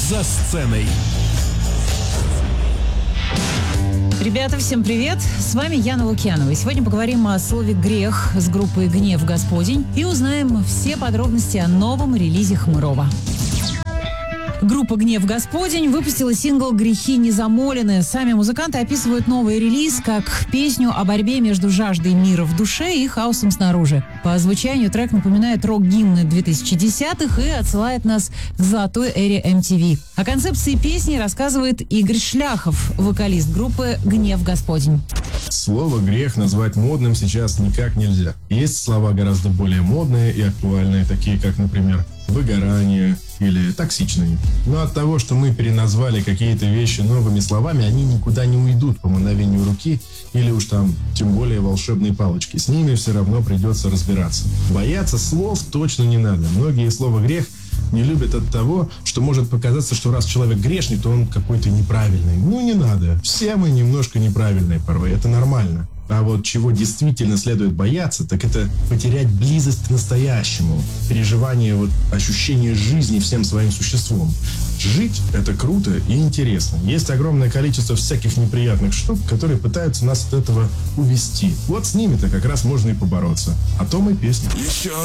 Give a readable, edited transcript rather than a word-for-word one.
за сценой. Ребята, всем привет! С вами Яна Лукьянова. И сегодня поговорим о слове «грех» с группой «Гнев Господень» и узнаем все подробности о новом релизе Хмырова. Группа «Гнев Господень» выпустила сингл «Грехи не замолены». Сами музыканты описывают новый релиз как песню о борьбе между жаждой мира в душе и хаосом снаружи. По звучанию трек напоминает рок-гимны 2010-х и отсылает нас к золотой эре MTV. О концепции песни рассказывает Игорь Шляхов, вокалист группы «Гнев Господень». Слово «грех» назвать модным сейчас никак нельзя. Есть слова гораздо более модные и актуальные, такие как, например, выгорание или токсичные. Но от того, что мы переназвали какие-то вещи новыми словами, они никуда не уйдут по мановению руки или уж там, тем более, волшебной палочки. С ними все равно придется разбираться. Бояться слов точно не надо. Многие слова «грех» не любят от того, что может показаться, что раз человек грешник, то он какой-то неправильный. Ну, не надо. Все мы немножко неправильные порой. Это нормально. А вот чего действительно следует бояться, так это потерять близость к настоящему. Переживание, ощущение жизни всем своим существом. Жить – это круто и интересно. Есть огромное количество всяких неприятных штук, которые пытаются нас от этого увести. Вот с ними-то как раз можно и побороться. О том и песня. Еще